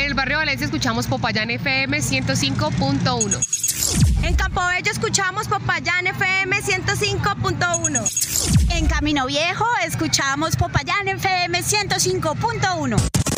el barrio Valencia escuchamos Popayán FM 105.1. En Campobello escuchamos Popayán FM 105.1. En Camino Viejo escuchamos Popayán FM 105.1.